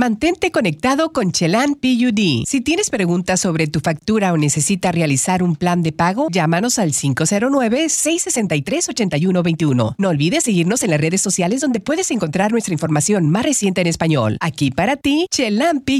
Mantente conectado con Chelan PUD. Si tienes preguntas sobre tu factura o necesitas realizar un plan de pago, llámanos al 509-663-8121. No olvides seguirnos en las redes sociales donde puedes encontrar nuestra información más reciente en español. Aquí para ti, Chelan PUD.